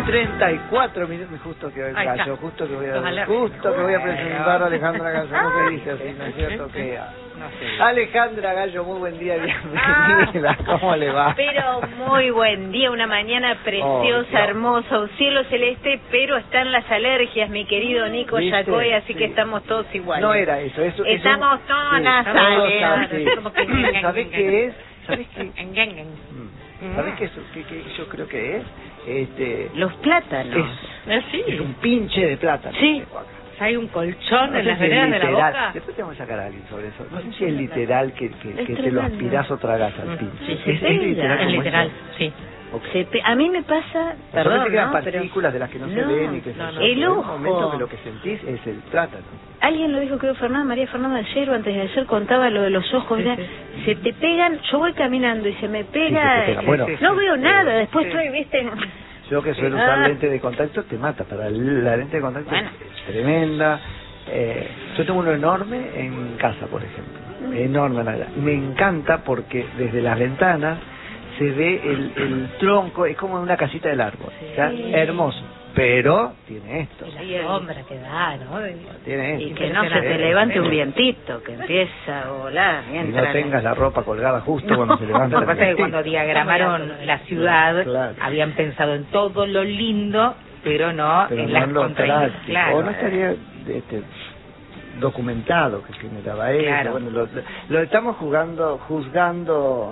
34 minutos, justo que el gallo, justo que voy a presentar a Alejandra Gallo, no se dice así, ¿no es cierto? Que Alejandra Gallo, muy buen día, bienvenida, ¿cómo le va? Pero muy buen día, una mañana preciosa, hermosa, un cielo celeste, pero están las alergias, mi querido Nico Yacoy, así que estamos todos iguales. No era eso, estamos todos nasales. ¿Sabés qué es? ¿Sabés qué? ¿Sabés qué yo creo que es? Los plátanos. Es un pinche de plátano. Sí. Hay un colchón en las veredas de la boca. Después te vamos a sacar a alguien sobre eso. No sé si es literal que te lo aspirás o tragás al pinche. Sí, es literal. Es literal, sí. Okay. A mí me pasa, perdón, que quedan ¿no? partículas de las que no se ven y que el ojo. En un momento que lo que sentís es el plátano. Alguien lo dijo, creo, María Fernanda ayer o antes de ayer contaba lo de los ojos, se te pegan, yo voy caminando y se me pega, bueno, no veo nada, después estoy, viste. Yo que suelo usar lente de contacto, te mata, para la lente de contacto es tremenda. Yo tengo uno enorme en casa, por ejemplo, enorme, me encanta porque desde las ventanas se ve el tronco, es como una casita del árbol, hermoso, pero tiene esto. Y la sombra que da, ¿no? Tiene esto. Y que no se te levante un vientito, que empieza a volar. Y no tengas la ropa colgada justo cuando se levanta. Lo que pasa es que cuando diagramaron la ciudad, habían pensado en todo lo lindo, pero no en las contradicciones. O no estaría documentado que generaba eso. Claro. Bueno, lo estamos juzgando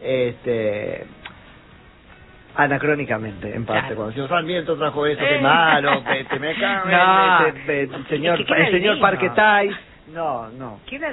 anacrónicamente, en parte. Cuando decimos, Sarmiento trajo eso, qué malo, me cago en el señor Parque Tys. No.